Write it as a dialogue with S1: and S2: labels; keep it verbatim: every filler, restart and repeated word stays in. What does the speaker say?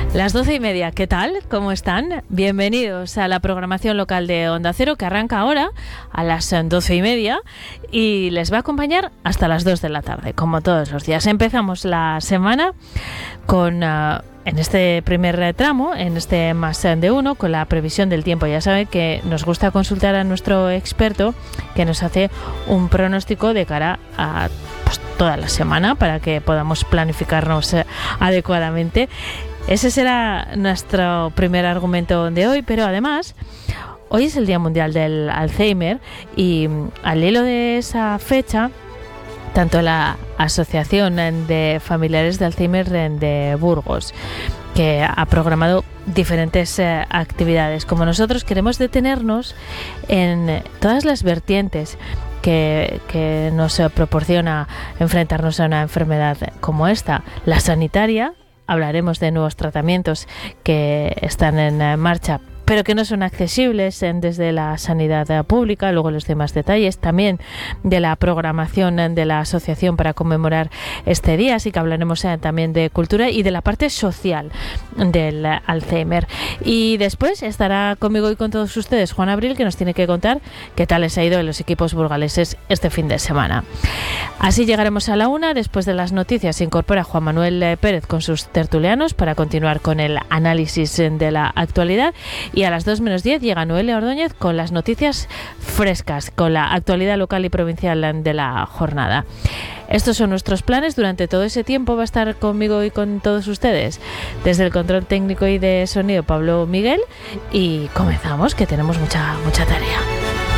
S1: Las doce y media, ¿qué tal? ¿Cómo están? Bienvenidos a la programación local de Onda Cero, que arranca ahora a las doce y media y les va a acompañar hasta las dos de la tarde, como todos los días. Empezamos la semana con, uh, en este primer tramo, en este más de uno, con la previsión del tiempo. Ya saben que nos gusta consultar a nuestro experto, que nos hace un pronóstico de cara a pues, toda la semana, para que podamos planificarnos uh, adecuadamente. Ese será nuestro primer argumento de hoy, pero además hoy es el Día Mundial del Alzheimer y al hilo de esa fecha, tanto la Asociación de Familiares de Alzheimer de Burgos, que ha programado diferentes eh, actividades, como nosotros queremos detenernos en todas las vertientes que, que nos proporciona enfrentarnos a una enfermedad como esta, la sanitaria. Hablaremos de nuevos tratamientos que están en marcha, pero que no son accesibles desde la sanidad pública. Luego los demás detalles también de la programación de la asociación para conmemorar este día, así que hablaremos también de cultura y de la parte social del Alzheimer. Y después estará conmigo y con todos ustedes Juan Abril, que nos tiene que contar qué tal les ha ido en los equipos burgaleses este fin de semana. Así llegaremos a la una. Después de las noticias se incorpora Juan Manuel Pérez con sus tertulianos para continuar con el análisis de la actualidad. Y a las dos menos diez llega Noelia Ordóñez con las noticias frescas, con la actualidad local y provincial de la jornada. Estos son nuestros planes. Durante todo ese tiempo va a estar conmigo y con todos ustedes desde el control técnico y de sonido Pablo Miguel. Y comenzamos, que tenemos mucha, mucha tarea.